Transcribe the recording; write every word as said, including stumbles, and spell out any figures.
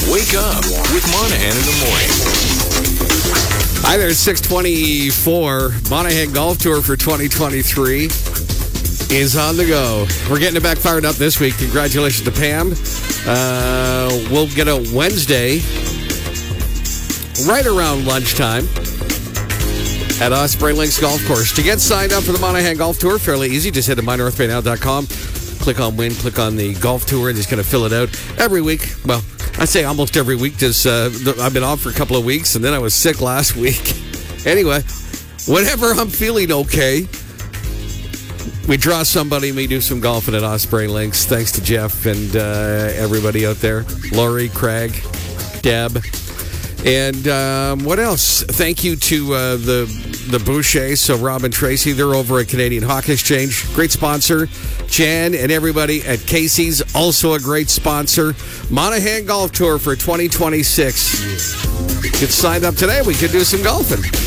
Wake up with Monahan in the morning. Hi there, it's six twenty-four. Monahan Golf Tour for twenty twenty-three is on the go. We're getting it back fired up this week. Congratulations to Pam. Uh, we'll get a Wednesday right around lunchtime at Osprey Links Golf Course. To get signed up for the Monahan Golf Tour, fairly easy. Just head to my north bay now dot com. Click on win, click on the golf tour, and just kind of fill it out every week. Well, I say almost every week because uh, I've been off for a couple of weeks, and then I was sick last week. Anyway, whenever I'm feeling okay, we draw somebody and we do some golfing at Osprey Links. Thanks to Jeff and uh, everybody out there. Lori, Craig, Deb. And um, what else? Thank you to uh, the the Bouchers, so Rob and Tracy. They're over at Canadian Hawk Exchange. Great sponsor. Jan and everybody at Casey's, also a great sponsor. Monahan Golf Tour for twenty twenty-six. Get signed up today. We could do some golfing.